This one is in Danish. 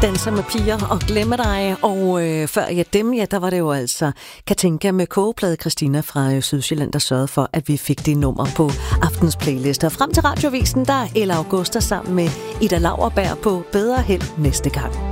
Danser med piger og glemmer dig. Og før dem, der var det jo altså Katinka med kogeplade Christina fra Sydsjælland, der sørgede for, at vi fik det nummer på aftens playlister. Frem til Radioavisen, der er Ella Augusta sammen med Ida Lauerberg på Bedre Held næste gang.